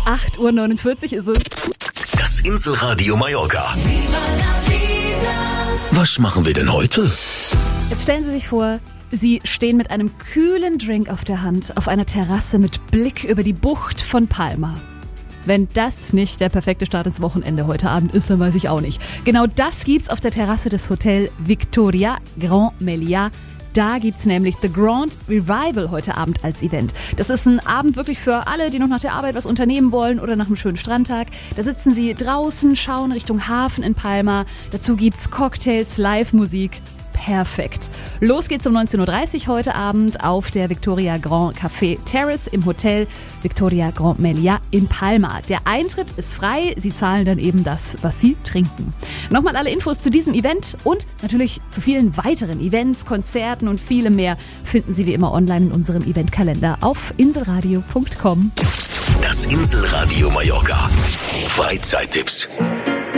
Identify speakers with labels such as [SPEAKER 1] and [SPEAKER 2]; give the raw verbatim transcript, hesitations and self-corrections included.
[SPEAKER 1] acht Uhr neunundvierzig ist es.
[SPEAKER 2] Das Inselradio Mallorca. Was machen wir denn heute?
[SPEAKER 1] Jetzt stellen Sie sich vor, Sie stehen mit einem kühlen Drink auf der Hand auf einer Terrasse mit Blick über die Bucht von Palma. Wenn das nicht der perfekte Start ins Wochenende heute Abend ist, dann weiß ich auch nicht. Genau das gibt's auf der Terrasse des Hotel Victoria Grand Meliá. Da gibt's nämlich The Grand Revival heute Abend als Event. Das ist ein Abend wirklich für alle, die noch nach der Arbeit was unternehmen wollen oder nach einem schönen Strandtag. Da sitzen sie draußen, schauen Richtung Hafen in Palma. Dazu gibt's Cocktails, Live-Musik. Perfekt. Los geht's um neunzehn Uhr dreißig heute Abend auf der Victoria Grand Café Terrace im Hotel Victoria Grand Meliá in Palma. Der Eintritt ist frei, Sie zahlen dann eben das, was Sie trinken. Nochmal alle Infos zu diesem Event und natürlich zu vielen weiteren Events, Konzerten und vielem mehr finden Sie wie immer online in unserem Eventkalender auf inselradio punkt com.
[SPEAKER 2] Das Inselradio Mallorca. Freizeittipps.